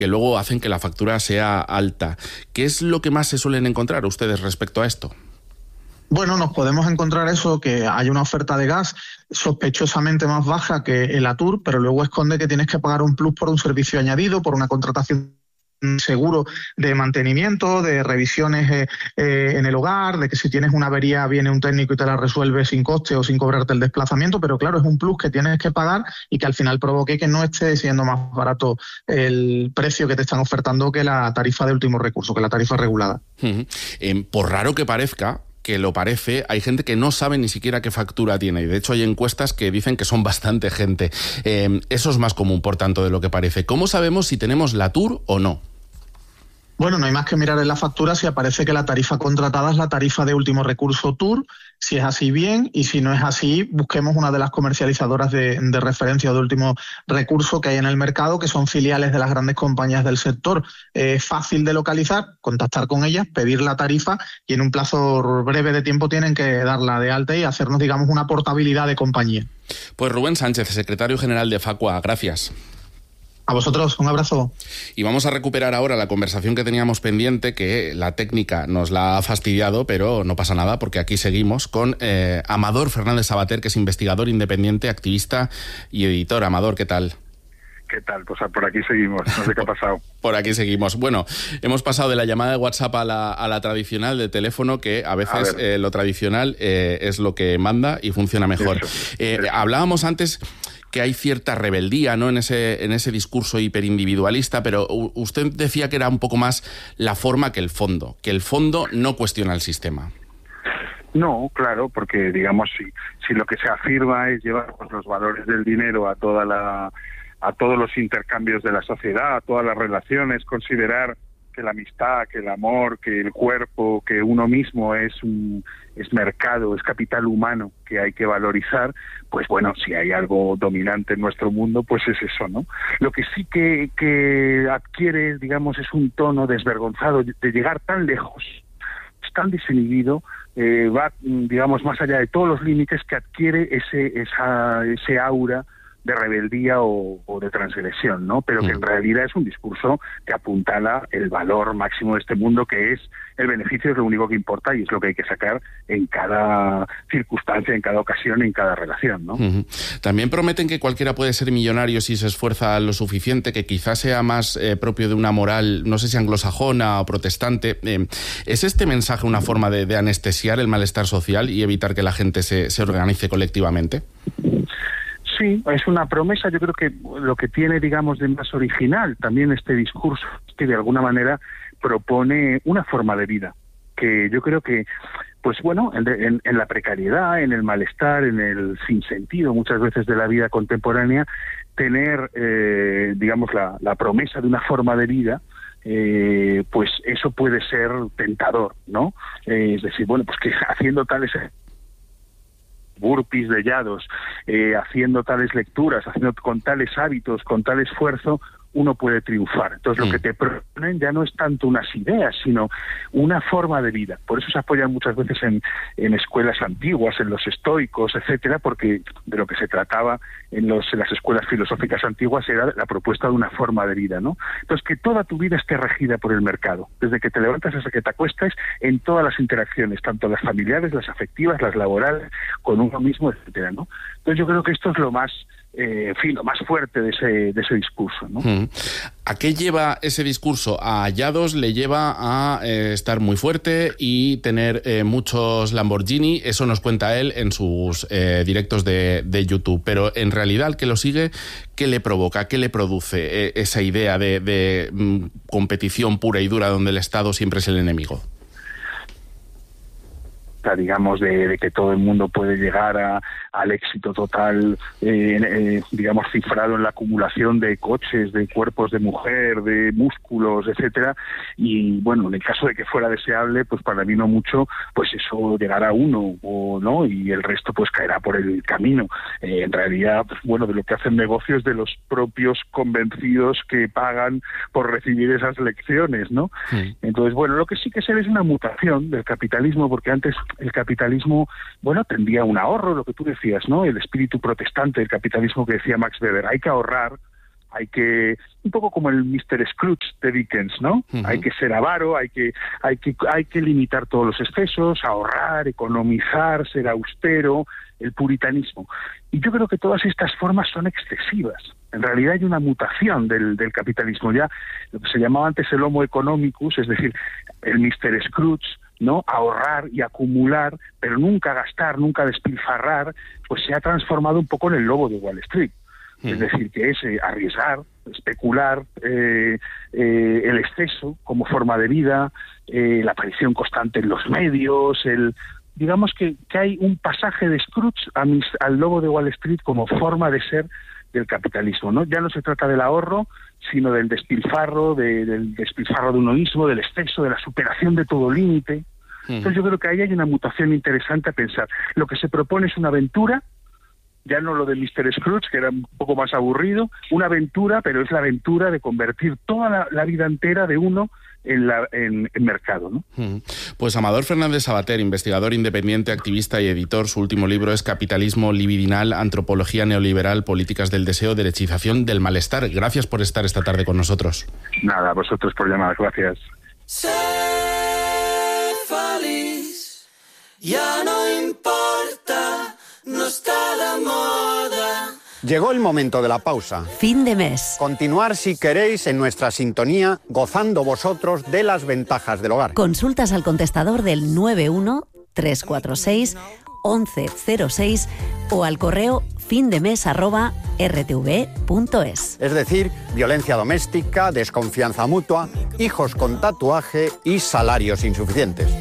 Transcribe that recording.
que luego hacen que la factura sea alta. ¿Qué es lo que más se suelen encontrar ustedes respecto a esto? Bueno, nos podemos encontrar eso, que hay una oferta de gas sospechosamente más baja que el ATUR, pero luego esconde que tienes que pagar un plus por un servicio añadido, por una contratación seguro de mantenimiento, de revisiones en el hogar, de que si tienes una avería viene un técnico y te la resuelve sin coste o sin cobrarte el desplazamiento, pero claro, es un plus que tienes que pagar y que al final provoque que no esté siendo más barato el precio que te están ofertando que la tarifa de último recurso, que la tarifa regulada. Por raro que parezca, que lo parece, hay gente que no sabe ni siquiera qué factura tiene, y de hecho hay encuestas que dicen que son bastante gente. Eso es más común, por tanto, de lo que parece. ¿Cómo sabemos si tenemos la TUR o no? Bueno, no hay más que mirar en la factura si aparece que la tarifa contratada es la tarifa de último recurso TUR. Si es así, bien, y si no es así, busquemos una de las comercializadoras de referencia o de último recurso que hay en el mercado, que son filiales de las grandes compañías del sector. Es fácil de localizar, contactar con ellas, pedir la tarifa y en un plazo breve de tiempo tienen que darla de alta y hacernos, digamos, una portabilidad de compañía. Pues Rubén Sánchez, secretario general de Facua, gracias. A vosotros, un abrazo. Y vamos a recuperar ahora la conversación que teníamos pendiente, que la técnica nos la ha fastidiado, pero no pasa nada porque aquí seguimos con Amador Fernández Sabater, que es investigador independiente, activista y editor. Amador, ¿qué tal? ¿Qué tal? Pues por aquí seguimos, no sé qué ha pasado. Por aquí seguimos. Bueno, hemos pasado de la llamada de WhatsApp a la tradicional de teléfono, que a veces lo tradicional es lo que manda y funciona mejor. Hablábamos antes que hay cierta rebeldía, ¿no?, en ese discurso hiperindividualista, pero usted decía que era un poco más la forma que el fondo no cuestiona el sistema. No, claro, porque digamos si lo que se afirma es llevar pues, los valores del dinero a todos los intercambios de la sociedad, a todas las relaciones, considerar que la amistad, que el amor, que el cuerpo, que uno mismo es mercado, es capital humano que hay que valorizar, pues bueno, si hay algo dominante en nuestro mundo, pues es eso, ¿no? Lo que sí que adquiere, digamos, es un tono desvergonzado de llegar tan lejos, tan desinhibido, va, digamos, más allá de todos los límites, que adquiere ese aura de rebeldía o de transgresión, ¿no? Pero que en realidad es un discurso que apuntala el valor máximo de este mundo, que es el beneficio, es lo único que importa y es lo que hay que sacar en cada circunstancia, en cada ocasión, en cada relación, ¿no? También prometen que cualquiera puede ser millonario si se esfuerza lo suficiente, que quizás sea más propio de una moral, no sé si anglosajona o protestante. ¿Es este mensaje una forma de anestesiar el malestar social y evitar que la gente se organice colectivamente? Sí, es una promesa. Yo creo que lo que tiene, digamos, de más original también este discurso es que de alguna manera propone una forma de vida que yo creo que, pues bueno, en la precariedad, en el malestar, en el sinsentido muchas veces de la vida contemporánea, tener, digamos, la promesa de una forma de vida, pues eso puede ser tentador, ¿no? Es decir, bueno, pues que haciendo tales burpees dellados, haciendo tales lecturas, haciendo con tales hábitos, con tal esfuerzo, uno puede triunfar. Entonces lo que te proponen ya no es tanto unas ideas, sino una forma de vida. Por eso se apoyan muchas veces en escuelas antiguas, en los estoicos, etcétera, porque de lo que se trataba en las escuelas filosóficas antiguas era la propuesta de una forma de vida, ¿no? Entonces que toda tu vida esté regida por el mercado, desde que te levantas hasta que te acuestas, en todas las interacciones, tanto las familiares, las afectivas, las laborales, con uno mismo, etcétera, ¿no? Entonces yo creo que esto es lo más lo más fuerte de ese discurso, ¿no? ¿A qué lleva ese discurso? A Llados le lleva a estar muy fuerte y tener muchos Lamborghini. Eso nos cuenta él en sus directos de YouTube. Pero en realidad, el que lo sigue, ¿qué le provoca? ¿Qué le produce esa idea de competición pura y dura donde el Estado siempre es el enemigo? Digamos, de que todo el mundo puede llegar al éxito total, digamos, cifrado en la acumulación de coches, de cuerpos de mujer, de músculos, etcétera. Y bueno, en el caso de que fuera deseable, pues para mí no mucho, pues eso llegará a uno o no, y el resto pues caerá por el camino. En realidad, pues bueno, de lo que hacen negocios de los propios convencidos que pagan por recibir esas lecciones, ¿no? Entonces, bueno, lo que sí que se ve es una mutación del capitalismo, porque antes el capitalismo, bueno, tendía a un ahorro, lo que tú decías, ¿no? El espíritu protestante del capitalismo que decía Max Weber, hay que ahorrar, un poco como el Mr. Scrooge de Dickens, ¿no? Uh-huh. Hay que ser avaro, hay que limitar todos los excesos, ahorrar, economizar, ser austero, el puritanismo. Y yo creo que todas estas formas son excesivas. En realidad hay una mutación del capitalismo. Ya lo que se llamaba antes el Homo economicus, es decir, el Mr. Scrooge, ¿no? Ahorrar y acumular, pero nunca gastar, nunca despilfarrar, pues se ha transformado un poco en el lobo de Wall Street. Es decir, que es arriesgar, especular, el exceso como forma de vida, la aparición constante en los medios, digamos que hay un pasaje de Scrooge al lobo de Wall Street como forma de ser del capitalismo, ¿no? Ya no se trata del ahorro, sino del despilfarro, del despilfarro de uno mismo, del exceso, de la superación de todo límite. Entonces yo creo que ahí hay una mutación interesante a pensar. Lo que se propone es una aventura, ya no lo de Mr. Scrooge, que era un poco más aburrido, una aventura, pero es la aventura de convertir toda la vida entera de uno en mercado, ¿no? Pues Amador Fernández Sabater, investigador independiente, activista y editor, su último libro es Capitalismo libidinal, antropología neoliberal, políticas del deseo, derechización del malestar. Gracias por estar esta tarde con nosotros. Nada, a vosotros por llamar, gracias. Ser feliz ya no importa, no está de moda. Llegó el momento de la pausa. Fin de mes. Continuar, si queréis, en nuestra sintonía, gozando vosotros de las ventajas del hogar. Consultas al contestador del 91-346-1106 o al correo findemes@rtv.es. Es decir, violencia doméstica, desconfianza mutua, hijos con tatuaje y salarios insuficientes.